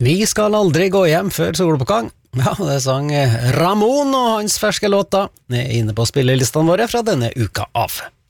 Vi skal aldri gå hjem før soloppgang. Ja, det sang Ramón og hans ferske låta inne på spillelistene våre fra denne uka av.